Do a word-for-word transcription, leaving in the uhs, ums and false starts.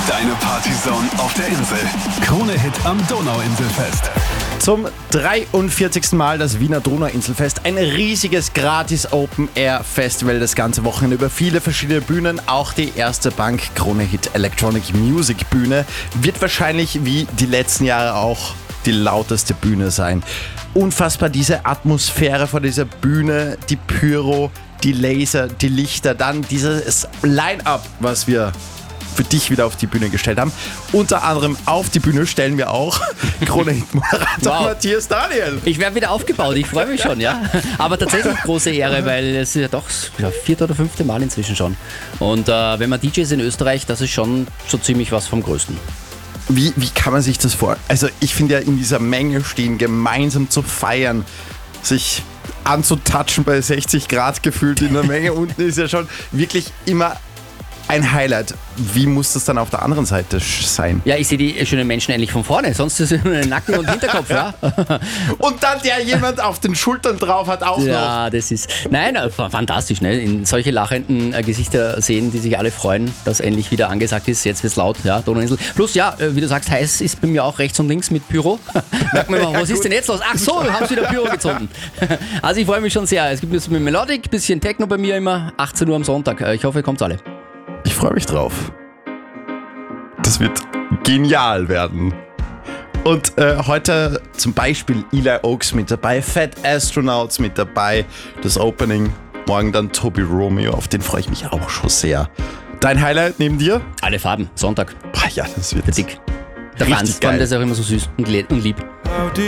Deine Partyzone auf der Insel. Krone-Hit am Donauinselfest. Zum dreiundvierzigsten Mal das Wiener Donauinselfest. Ein riesiges Gratis-Open-Air-Festival das ganze Wochenende über viele verschiedene Bühnen. Auch die erste Bank Krone-Hit Electronic Music Bühne wird wahrscheinlich wie die letzten Jahre auch die lauteste Bühne sein. Unfassbar diese Atmosphäre vor dieser Bühne, die Pyro, die Laser, die Lichter, dann dieses Line-Up, was wir für dich wieder auf die Bühne gestellt haben. Unter anderem auf die Bühne stellen wir auch Krone-Hit-Moderator wow. Matthias Daniel. Ich werde wieder aufgebaut, ich freue mich schon, ja. Aber tatsächlich große Ehre, weil es ist ja doch ja, vierte oder fünfte Mal inzwischen schon. Und äh, wenn man D Js in Österreich, das ist schon so ziemlich was vom Größten. Wie, wie kann man sich das vorstellen? Also ich finde ja in dieser Menge stehen, gemeinsam zu feiern, sich anzutatschen bei sechzig Grad gefühlt in der Menge unten ist ja schon wirklich immer ein Highlight. Wie muss das dann auf der anderen Seite sein? Ja, ich sehe die schönen Menschen endlich von vorne, sonst ist es nur Nacken und Hinterkopf, ja. Und dann der jemand auf den Schultern drauf hat auch ja, noch. Ja, das ist, nein, fantastisch, ne? In solche lachenden äh, Gesichter sehen, die sich alle freuen, dass endlich wieder angesagt ist, jetzt wird's laut, ja, Donauinsel. Plus, ja, äh, wie du sagst, heiß ist bei mir auch rechts und links mit Pyro. Merkt man immer, ja, was gut. Ist denn jetzt los? Ach so, wir haben wieder Pyro gezogen. Also ich freue mich schon sehr. Es gibt ein bisschen Melodic, ein bisschen Techno bei mir immer, achtzehn Uhr am Sonntag. Ich hoffe, ihr kommt alle. Ich freue mich drauf. Das wird genial werden. Und äh, heute zum Beispiel Eli Oaks mit dabei, Fat Astronauts mit dabei, das Opening. Morgen dann Toby Romeo, auf den freue ich mich auch schon sehr. Dein Highlight neben dir? Alle Farben, Sonntag. Boah, ja, das wird dick. Der Franz, vor allem, der ist auch immer so süß und lieb.